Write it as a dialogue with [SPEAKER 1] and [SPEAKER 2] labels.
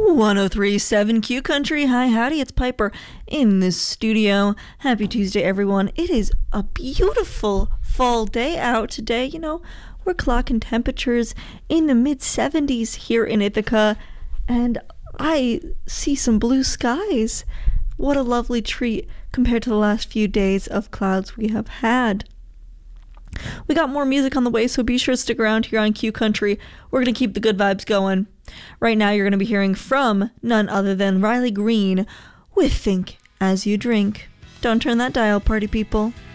[SPEAKER 1] 1037 Q Country. Hi, howdy, it's Piper in the studio. Happy Tuesday, everyone. It is a beautiful fall day out today. You know, we're clocking temperatures in the mid-70s here in Ithaca, and I see some blue skies. What a lovely treat compared to the last few days of clouds we have had. We got more music on the way, so be sure to stick around here on Q Country. We're going to keep the good vibes going. Right now, you're going to be hearing from none other than Riley Green with Think As You Drink. Don't turn that dial, party people.